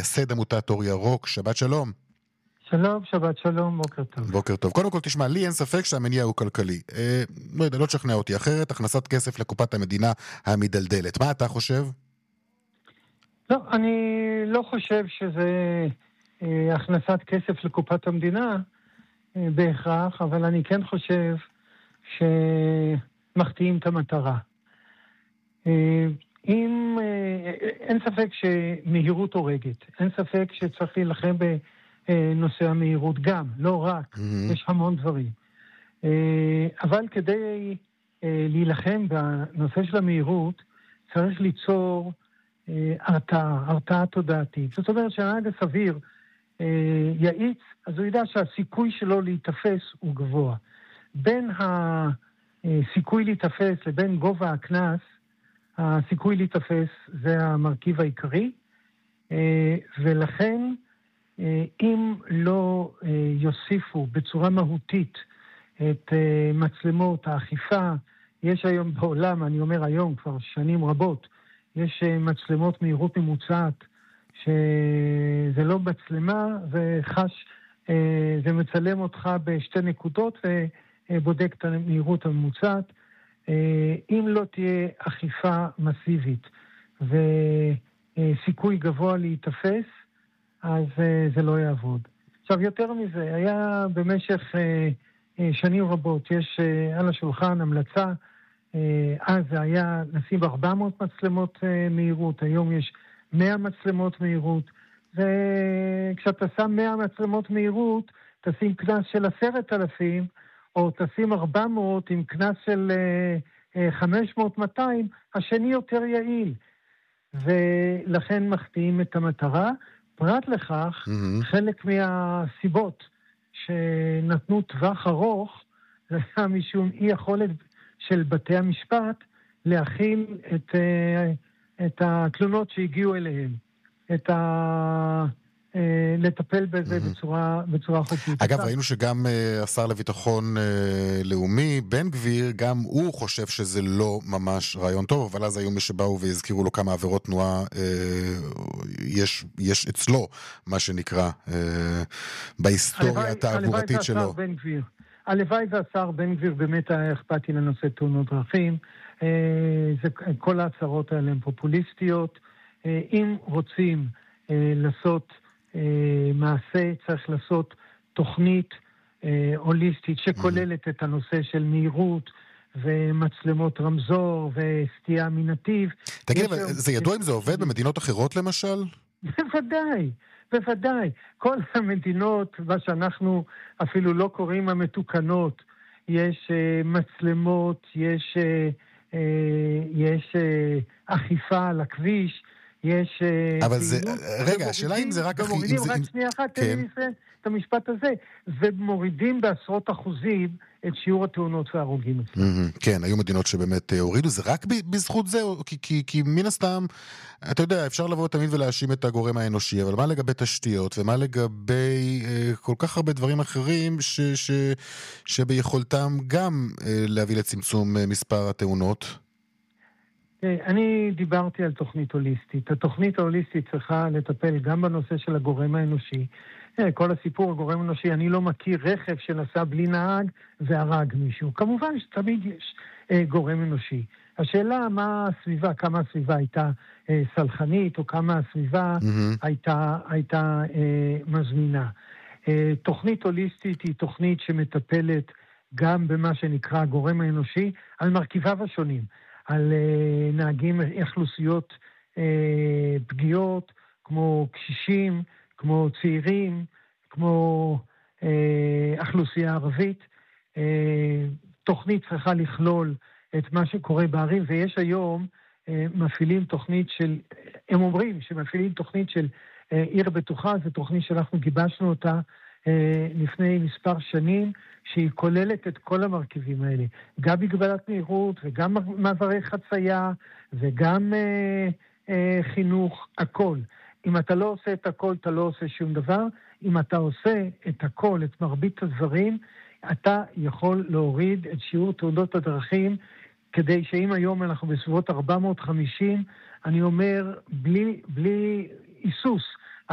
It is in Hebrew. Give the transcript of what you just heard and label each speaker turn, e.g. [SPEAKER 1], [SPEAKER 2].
[SPEAKER 1] מייסד עמותת אור ירוק. שבת שלום.
[SPEAKER 2] שלום, שבת שלום, בוקר טוב.
[SPEAKER 1] בוקר טוב. קודם כל תשמע, לי אין ספק שהמניע הוא כלכלי. לא יודע, לא תשכנע אותי אחרת, הכנסת כסף לקופת המדינה המדלדלת. מה אתה חושב?
[SPEAKER 2] לא, אני לא חושב שזה הכנסת כסף לקופת המדינה בהכרח, אבל אני כן חושב שמחטיאים את המטרה. אין ספק שמהירות הורגת, אין ספק שצריך להילחם בנושא המהירות גם, לא רק, יש המון דברים. אבל כדי להילחם בנושא של המהירות, צריך ליצור הרתעה תודעתית. זאת אומרת שהנהג הסביר יעיץ, אז הוא ידע שהסיכוי שלו להתאפס הוא גבוה. בין הסיכוי להתאפס לבין גובה הקנס, הסיכוי להתאפס זה המרכיב העיקרי, ולכן אם לא יוסיפו בצורה מהותית את מצלמות האכיפה, יש היום בעולם, אני אומר היום כבר שנים רבות, יש מצלמות מהירות ממוצעת, שזה לא מצלמה, זה מצלם אותך בשתי נקודות ובודק את המהירות הממוצעת. אם לא תהיה אכיפה מסיבית וסיכוי גבוה להתאפס, אז זה לא יעבוד. עכשיו, יותר מזה, היה במשך שנים רבות, יש על השולחן המלצה, אז זה היה נשים 400 מצלמות מהירות, היום יש 100 מצלמות מהירות, וכשאתה שם 100 מצלמות מהירות, תשים קנס של 10,000, או תשים 400 עם קנס של 500-200, השני יותר יעיל. ולכן מחטיאים את המטרה. פרט לכך, חלק מהסיבות שנתנו טווח ארוך, זה היה משום אי יכולת של בתי המשפט להכיל את התלונות שהגיעו אליהם, לטפל בזה בצורה חוקית.
[SPEAKER 1] אגב, ראינו שגם השר לביטחון לאומי, בן גביר, גם הוא חושב שזה לא ממש רעיון טוב, אבל אז היו מי שבאו והזכירו לו כמה עבירות תנועה יש אצלו, מה שנקרא, בהיסטוריה התעבורתית שלו.
[SPEAKER 2] הלוואי והשר בן גביר באמת היה אכפתי לנושא תאונות דרכים. כל ההצהרות האלה הן פופוליסטיות. אם רוצים לעשות מעשה, צריך לעשות תוכנית הוליסטית שכוללת את הנושא של מהירות ומצלמות רמזור וסטייה מנתיב.
[SPEAKER 1] תגיד, זה ידוע אם זה עובד במדינות אחרות למשל?
[SPEAKER 2] בוודאי. כל המדינות, מה שאנחנו אפילו לא קוראים המתוקנות, יש מצלמות, יש אכיפה על הכביש, יש...
[SPEAKER 1] אבל זה... רגע, השאלה אם זה רק...
[SPEAKER 2] ומורידים, רק שנייה אחת, תן לי את המשפט הזה, ומורידים בעשרות אחוזים את שיעור התאונות וההרוגים.
[SPEAKER 1] כן, היו מדינות שבאמת הורידו, זה רק בזכות זה, כי מן הסתם, אתה יודע, אפשר לבוא תמיד ולהאשים את הגורם האנושי, אבל מה לגבי תשתיות, ומה לגבי כל כך הרבה דברים אחרים, שביכולתם גם להביא לצמצום מספר התאונות?
[SPEAKER 2] אני דיברתי על תוכנית הוליסטית. התוכנית ההוליסטית צריכה לטפל גם בנושא של הגורם האנושי. כל הסיפור הגורם האנושי, אני לא מכיר רכב שנסע בלי נהג והרג מישהו. כמובן שתמיד יש גורם אנושי. השאלה מה הסביבה, כמה הסביבה הייתה סלחנית, או כמה הסביבה הייתה מזמינה. תוכנית הוליסטית היא תוכנית שמטפלת גם במה שנקרא הגורם האנושי, על מרכיביו השונים. על נהגים אוכלוסיות פגיעות, כמו קשישים, כמו צעירים, כמו אוכלוסייה ערבית. תוכנית צריכה לכלול את מה שקורה בערים, ויש היום מפעילים תוכנית של, הם אומרים שמפעילים תוכנית של עיר בטוחה, זו תוכנית שאנחנו גיבשנו אותה לפני מספר שנים, שהיא כוללת את כל המרכיבים האלה, גם מגבלת מהירות וגם מעברי חצייה וגם חינוך, הכל. אם אתה לא עושה את הכל, אתה לא עושה שום דבר. אם אתה עושה את הכל, את מרבית הדברים, אתה יכול להוריד את שיעור תאונות הדרכים, כדי שאם היום אנחנו בסביבות 450, אני אומר, בלי היסוס,